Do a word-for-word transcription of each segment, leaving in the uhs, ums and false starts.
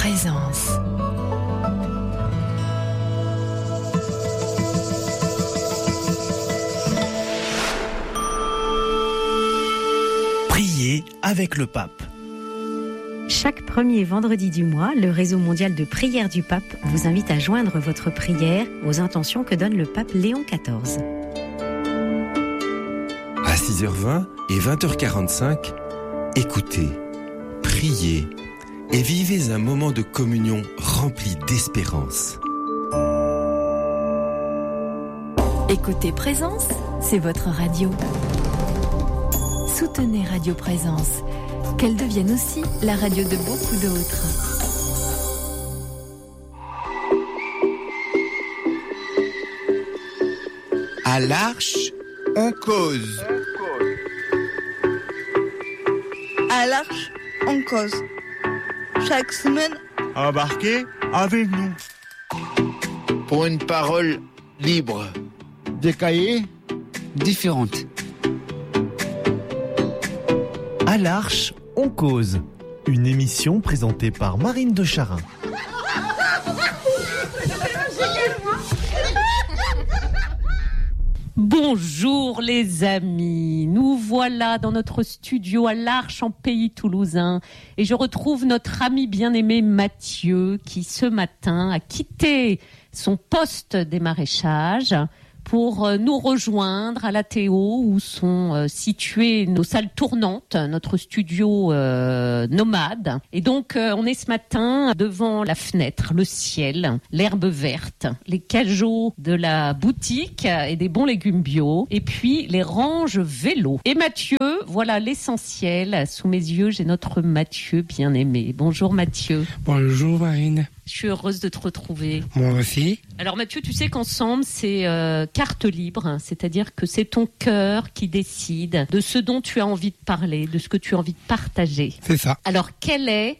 Présence. Prier avec le pape. Chaque premier vendredi du mois, le réseau mondial de prière du pape vous invite à joindre votre prière aux intentions que donne le pape Léon quatorze. À six heures vingt et vingt heures quarante-cinq, écoutez, priez et vivez un moment de communion rempli d'espérance. Écoutez Présence, c'est votre radio. Soutenez Radio Présence, qu'elle devienne aussi la radio de beaucoup d'autres. À l'Arche, on cause. À l'Arche, on cause. Chaque semaine, embarquez avec nous. Pour une parole libre. Des cahiers différentes. À l'Arche, on cause. Une émission présentée par Marine de Charin. Bonjour les amis, nous voilà dans notre studio à l'Arche en pays toulousain et je retrouve notre ami bien-aimé Mathieu qui ce matin a quitté son poste des maraîchages pour nous rejoindre à la Théo où sont situées nos salles tournantes, notre studio euh, nomade. Et donc euh, on est ce matin devant la fenêtre, le ciel, l'herbe verte, les cajots de la boutique et des bons légumes bio, et puis les ranges vélo. Et Mathieu, voilà l'essentiel. Sous mes yeux, j'ai notre Mathieu bien-aimé. Bonjour Mathieu. Bonjour Marine. Je suis heureuse de te retrouver. Moi aussi. Alors Mathieu, tu sais qu'ensemble, c'est euh, carte libre, c'est-à-dire que c'est ton cœur qui décide de ce dont tu as envie de parler, de ce que tu as envie de partager. C'est ça. Alors quel est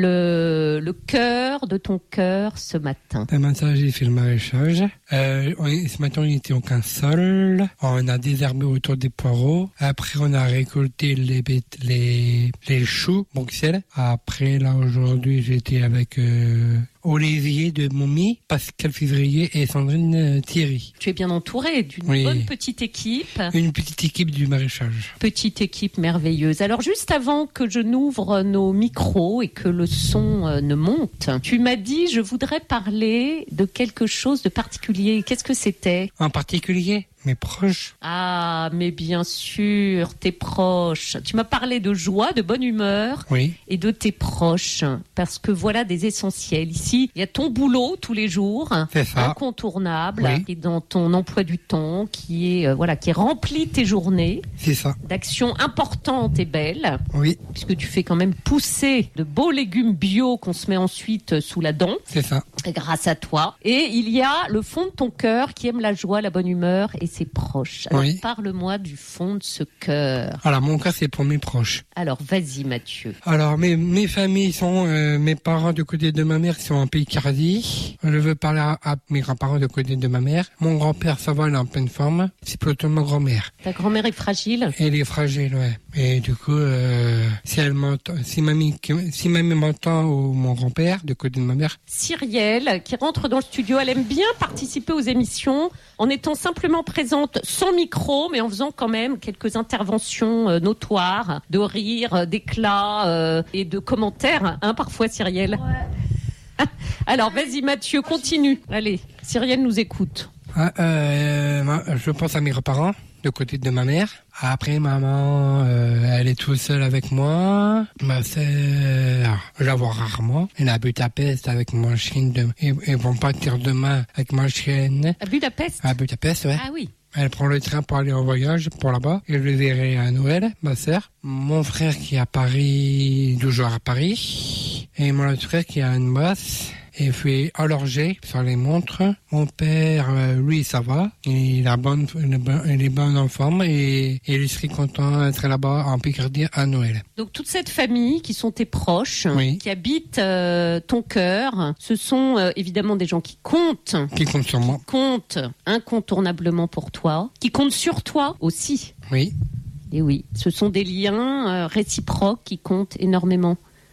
le, le cœur de ton cœur ce matin ? Ce matin, j'ai fait le maraîchage. Euh, on, ce matin, on était au quinze-sol. On a désherbé autour des poireaux. Après, on a récolté les, les, les choux, Bruxelles. Après, là, aujourd'hui, j'étais avec... Euh, Olivier de Moumi, Pascal Février et Sandrine Thierry. Tu es bien entouré d'une oui. bonne petite équipe. Une petite équipe du maraîchage. Petite équipe merveilleuse. Alors juste avant que je n'ouvre nos micros et que le son euh, ne monte, tu m'as dit je voudrais parler de quelque chose de particulier. Qu'est-ce que c'était ? En particulier ? Mes proches. Ah, mais bien sûr, tes proches. Tu m'as parlé de joie, de bonne humeur oui. et de tes proches. Parce que voilà des essentiels. Ici, il y a ton boulot tous les jours, c'est ça. Incontournable, oui. qui est dans ton emploi du temps, qui est, euh, voilà, qui remplit tes journées. C'est ça. D'actions importantes et belles. Oui. Puisque tu fais quand même pousser de beaux légumes bio qu'on se met ensuite sous la dent. C'est ça. Grâce à toi. Et il y a le fond de ton cœur qui aime la joie, la bonne humeur et ses proches. Alors oui. parle-moi du fond de ce cœur. Alors mon cœur c'est pour mes proches. Alors vas-y Mathieu. Alors mes, mes familles sont, euh, mes parents du côté de ma mère qui sont en Picardie. Je veux parler à, à mes grands-parents du côté de ma mère. Mon grand-père ça va, il est en pleine forme. C'est plutôt ma grand-mère. Ta grand-mère est fragile ? Elle est fragile, ouais. Et du coup, euh, si elle m'entend, si mamie, si mamie m'entend ou mon grand-père du côté de ma mère. Cyrielle qui rentre dans le studio, elle aime bien participer aux émissions en étant simplement présente sans micro, mais en faisant quand même quelques interventions euh, notoires, de rire, euh, d'éclats euh, et de commentaires, hein, parfois Cyrielle. Ouais. Alors vas-y Mathieu, continue. Allez, Cyrielle nous écoute. Ah, euh, je pense à mes grands-parents, du côté de ma mère. Après, maman, euh, elle est toute seule avec moi. Ma sœur, je la vois rarement. Elle est à Budapest avec mon chien. De... Ils, ils vont partir demain avec ma chienne. À Budapest ? À Budapest, ouais. Ah oui. Elle prend le train pour aller en voyage pour là-bas. Et je le verrai à Noël, ma sœur. Mon frère qui est à Paris, toujours à Paris. Et mon autre frère qui est à Annemasse. Et fait allorger sur les montres. Mon père, euh, lui, ça va. Il, a bonne, il, est bon, il est bon en forme et, et il serait content d'être là-bas en Picardie à Noël. Donc toute cette famille qui sont tes proches, oui. qui habitent euh, ton cœur, ce sont euh, évidemment des gens qui comptent. Qui comptent sur moi. Qui comptent incontournablement pour toi. Qui comptent sur toi aussi. Oui. Et oui, ce sont des liens euh, réciproques qui comptent énormément.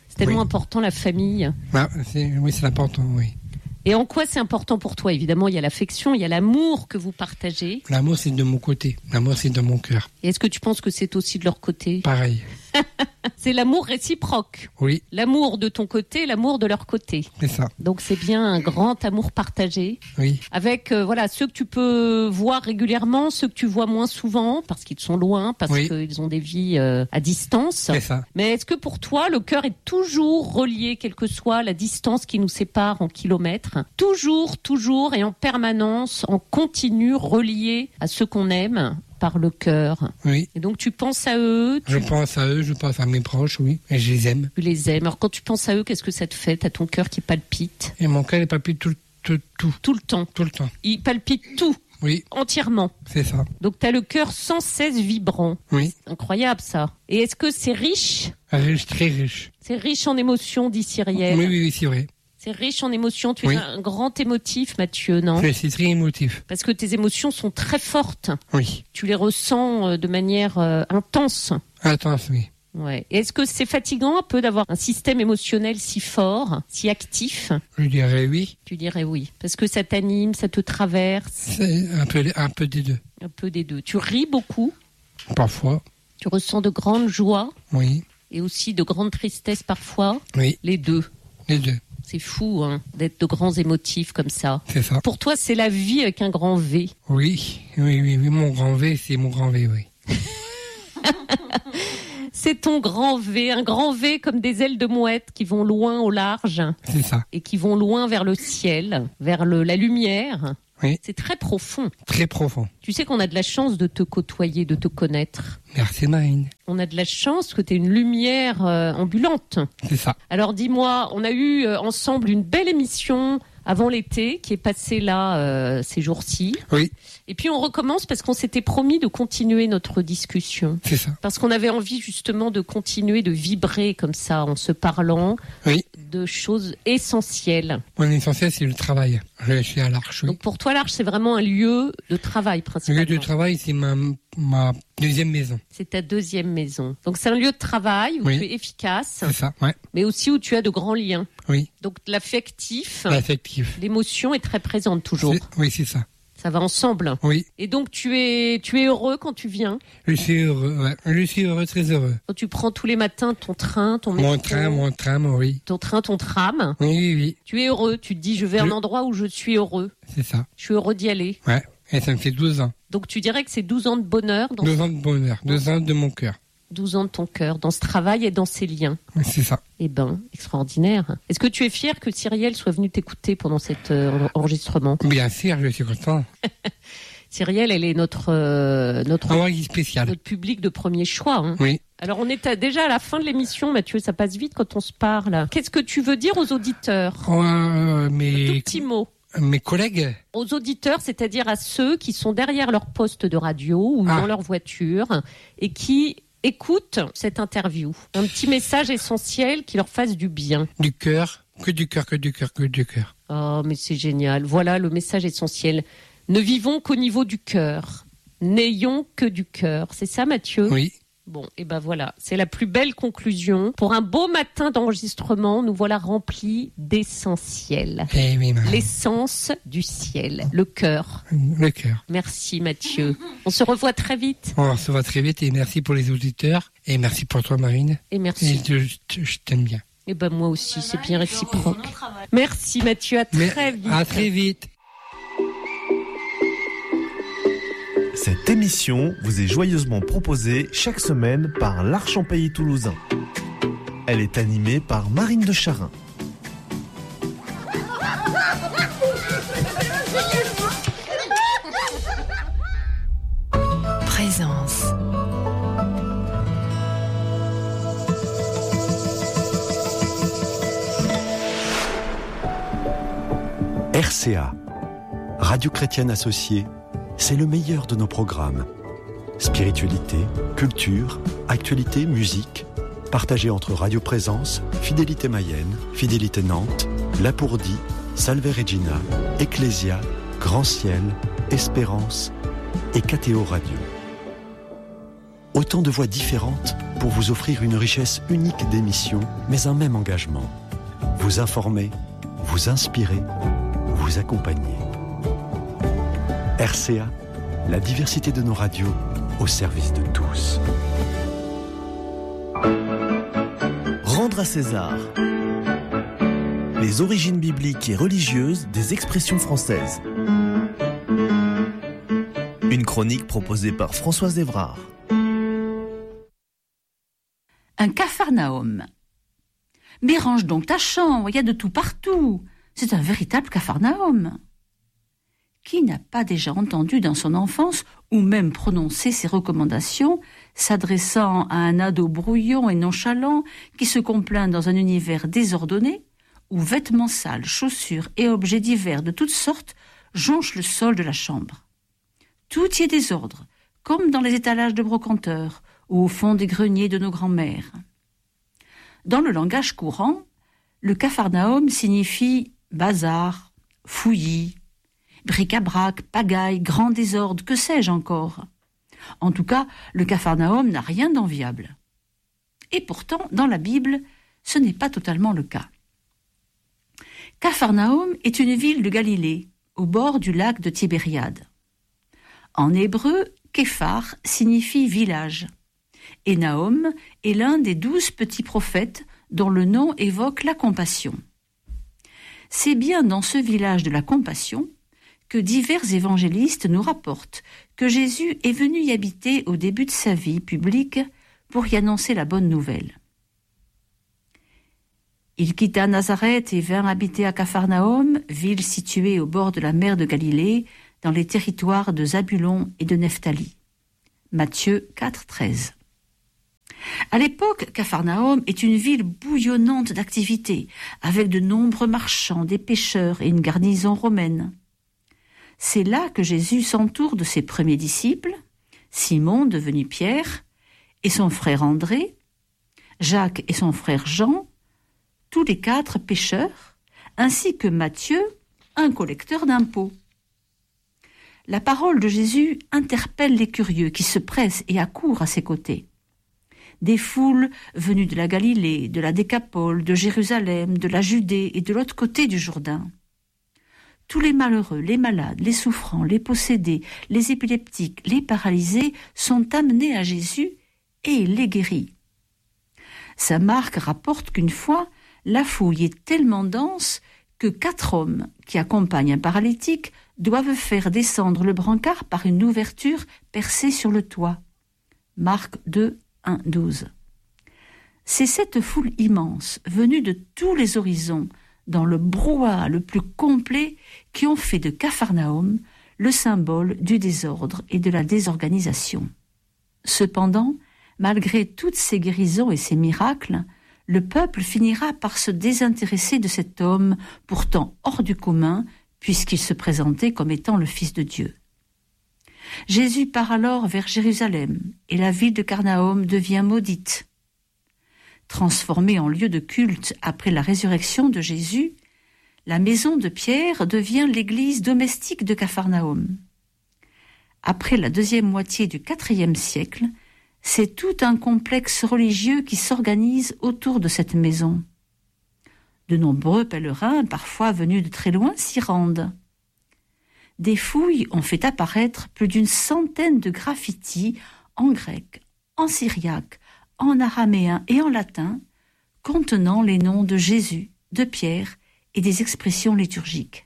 C'est tellement Oui. important, la famille. Ah, c'est, oui, c'est important, oui. Et en quoi c'est important pour toi? Évidemment, il y a l'affection, il y a l'amour que vous partagez. L'amour, c'est de mon côté. L'amour, c'est de mon cœur. Et est-ce que tu penses que c'est aussi de leur côté? Pareil. C'est l'amour réciproque. Oui, L'amour de ton côté, l'amour de leur côté. c'est ça. Donc c'est bien un grand amour partagé. Oui, Avec euh, voilà ceux que tu peux voir régulièrement, ceux que tu vois moins souvent parce qu'ils sont loin, parce Oui. qu'ils ont des vies euh, à distance. c'est ça. Mais est-ce que pour toi, le cœur est toujours relié, quelle que soit la distance qui nous sépare en kilomètres? Toujours, toujours et en permanence, en continu, relié à ceux qu'on aime par le cœur. Oui. Et donc tu penses à eux, tu, Je pense à eux, je pense à mes proches, oui. Et je les aime. tu les aimes. Alors quand tu penses à eux, qu'est-ce que ça te fait? T'as ton cœur qui palpite Et mon cœur, il palpite tout, tout, tout, tout le temps. tout le temps. Il palpite tout, Oui, entièrement. c'est ça. Donc t'as le cœur sans cesse vibrant. Oui. Incroyable ça. Et est-ce que c'est riche? Riche, très riche. C'est riche en émotions, dit Cyrielle. Oui, oui, oui, c'est vrai. C'est riche en émotions. Tu Oui. es un grand émotif, Mathieu, non? Je suis très émotif. Parce que tes émotions sont très fortes. Oui. Tu les ressens euh, de manière euh, intense. Attends, oui. Ouais. Et est-ce que c'est fatigant un peu d'avoir un système émotionnel si fort, si actif? Je dirais oui. Tu dirais oui. Parce que ça t'anime, ça te traverse. C'est un peu, un peu des deux. Un peu des deux. Tu ris beaucoup. Parfois. Tu ressens de grandes joies Oui. et aussi de grandes tristesses parfois. Oui. Les deux. Les deux. C'est fou, hein, d'être de grands émotifs comme ça. C'est ça. Pour toi, c'est la vie avec un grand V. Oui. Oui, oui, oui. Mon grand V, c'est mon grand V, oui. C'est ton grand V, un grand V comme des ailes de mouette qui vont loin au large C'est ça. et qui vont loin vers le ciel, vers le, la lumière. Oui. C'est très profond. Très profond. Tu sais qu'on a de la chance de te côtoyer, de te connaître. Merci, Marine. On a de la chance que tu aies une lumière euh, ambulante. C'est ça. Alors dis-moi, on a eu euh, ensemble une belle émission avant l'été qui est passée là euh, ces jours-ci. Oui. Et puis on recommence parce qu'on s'était promis de continuer notre discussion. C'est ça. Parce qu'on avait envie justement de continuer de vibrer comme ça en se parlant Oui. de choses essentielles. Mon essentiel, c'est le travail. Je suis à l'Arche, oui. Donc pour toi, l'Arche, c'est vraiment un lieu de travail Le principalement. lieu de travail, c'est ma, ma deuxième maison. C'est ta deuxième maison. Donc c'est un lieu de travail où Oui. tu es efficace, C'est ça, ouais. mais aussi où tu as de grands liens. Oui. Donc l'affectif, L'affectif. l'émotion est très présente toujours. C'est- Oui, c'est ça. Ça va ensemble. Oui. Et donc tu es, tu es heureux quand tu viens. Je suis heureux, ouais. Je suis heureux, très heureux. Quand tu prends tous les matins ton train, ton métro, Mon train, mon tram, oui. ton train, ton tram. Oui, oui, oui. Tu es heureux. Tu te dis, je vais à un Je- endroit où je suis heureux. C'est ça. Je suis heureux d'y aller. Ouais. Et ça me fait douze ans. Donc tu dirais que c'est douze ans de bonheur, dans douze ans de bonheur. douze ans de mon cœur. douze ans de ton cœur, dans ce travail et dans ces liens. C'est ça. Eh ben, extraordinaire. Est-ce que tu es fier que Cyrielle soit venue t'écouter pendant cet euh, enregistrement? Bien sûr, je suis content. Cyrielle, elle est notre euh, notre Envoyé spécial. notre public de premier choix. Hein. Oui. Alors on est à- déjà à la fin de l'émission, Mathieu. Ça passe vite quand on se parle. Qu'est-ce que tu veux dire aux auditeurs? Oh, euh, Un tout mes, petit mot. mes collègues, Aux auditeurs, c'est-à-dire à ceux qui sont derrière leur poste de radio ou Ah. dans leur voiture et qui écoutent cette interview. Un petit message essentiel qui leur fasse du bien. du cœur, que du cœur, que du cœur, que du cœur. Oh, mais c'est génial. Voilà le message essentiel. Ne vivons qu'au niveau du cœur. N'ayons que du cœur. C'est ça, Mathieu? Oui. Bon, et ben voilà, c'est la plus belle conclusion. Pour un beau matin d'enregistrement, nous voilà remplis d'essentiel. Eh oui, Marine. L'essence du ciel, le cœur. Le cœur. Merci Mathieu. On se revoit très vite. On se voit très vite et merci pour les auditeurs. Et merci pour toi, Marine. Et Et merci. je, je- je t'aime bien. Et ben moi aussi, c'est bien réciproque. Merci Mathieu, à Mais- très vite. À très vite. Cette émission vous est joyeusement proposée chaque semaine par l'Arche en Pays Toulousain. Elle est animée par Marine de Charin. Présence. R C A, Radio Chrétienne Associée, c'est le meilleur de nos programmes. Spiritualité, culture, actualité, musique, partagés entre Radio Présence, Fidélité Mayenne, Fidélité Nantes, Lapourdie, Salve Regina, Ecclésia, Grand Ciel, Espérance et K T O Radio. Autant de voix différentes pour vous offrir une richesse unique d'émissions, mais un même engagement. Vous informer, vous inspirer, vous accompagner. R C A, la diversité de nos radios au service de tous. Rendre à César. Les origines bibliques et religieuses des expressions françaises. Une chronique proposée par Françoise Evrard. Un capharnaüm. Mais range donc ta chambre, il y a de tout partout. C'est un véritable capharnaüm. Qui n'a pas déjà entendu dans son enfance, ou même prononcé ces recommandations, s'adressant à un ado brouillon et nonchalant qui se complaint dans un univers désordonné, où vêtements sales, chaussures et objets divers de toutes sortes jonchent le sol de la chambre. Tout y est désordre, comme dans les étalages de brocanteurs, ou au fond des greniers de nos grands-mères. Dans le langage courant, le capharnaüm signifie bazar, fouillis, bric-à-brac, pagaille, grand désordre, que sais-je encore. En tout cas, le capharnaüm n'a rien d'enviable. Et pourtant, dans la Bible, ce n'est pas totalement le cas. Capharnaüm est une ville de Galilée, au bord du lac de Tibériade. En hébreu, Képhar signifie village. Et Nahum est l'un des douze petits prophètes dont le nom évoque la compassion. C'est bien dans ce village de la compassion que divers évangélistes nous rapportent que Jésus est venu y habiter au début de sa vie publique pour y annoncer la bonne nouvelle. Il quitta Nazareth et vint habiter à Capharnaüm, ville située au bord de la mer de Galilée, dans les territoires de Zabulon et de Nephtali. Matthieu quatre, treize. À l'époque, Capharnaüm est une ville bouillonnante d'activité, avec de nombreux marchands, des pêcheurs et une garnison romaine. C'est là que Jésus s'entoure de ses premiers disciples, Simon devenu Pierre, et son frère André, Jacques et son frère Jean, tous les quatre pêcheurs, ainsi que Matthieu, un collecteur d'impôts. La parole de Jésus interpelle les curieux qui se pressent et accourent à ses côtés. Des foules venues de la Galilée, de la Décapole, de Jérusalem, de la Judée et de l'autre côté du Jourdain. Tous les malheureux, les malades, les souffrants, les possédés, les épileptiques, les paralysés sont amenés à Jésus et il les guérit. Saint Marc rapporte qu'une fois, la fouille est tellement dense que quatre hommes qui accompagnent un paralytique doivent faire descendre le brancard par une ouverture percée sur le toit. Marc deux, un, douze. C'est cette foule immense, venue de tous les horizons, dans le brouhaha le plus complet, qui ont fait de Capharnaüm le symbole du désordre et de la désorganisation. Cependant, malgré toutes ces guérisons et ces miracles, le peuple finira par se désintéresser de cet homme pourtant hors du commun, puisqu'il se présentait comme étant le Fils de Dieu. Jésus part alors vers Jérusalem, et la ville de Capharnaüm devient maudite. Transformée en lieu de culte après la résurrection de Jésus, la maison de Pierre devient l'église domestique de Capharnaüm. Après la deuxième moitié du quatrième siècle, c'est tout un complexe religieux qui s'organise autour de cette maison. De nombreux pèlerins, parfois venus de très loin, s'y rendent. Des fouilles ont fait apparaître plus d'une centaine de graffitis en grec, en syriaque, en araméen et en latin, contenant les noms de Jésus, de Pierre et des expressions liturgiques.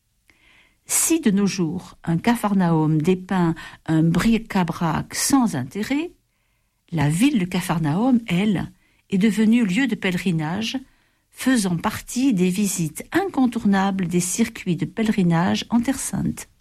Si de nos jours un Capharnaüm dépeint un bric-à-brac sans intérêt, la ville de Capharnaüm, elle, est devenue lieu de pèlerinage, faisant partie des visites incontournables des circuits de pèlerinage en Terre Sainte.